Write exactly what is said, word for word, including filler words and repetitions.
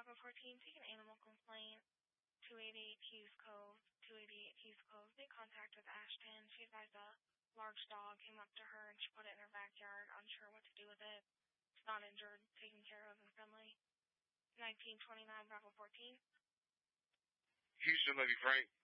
Bravo fourteen, take an animal complaint. two eighty-eight Hughes Cove. two eighty-eight Hughes Cove. Made contact with Ashton. She advised a large dog came up to her and she put it in her backyard, unsure what to do with it. It's not injured, taken care of and friendly. nineteen twenty-nine Bravo fourteen. Houston, Lady Frank.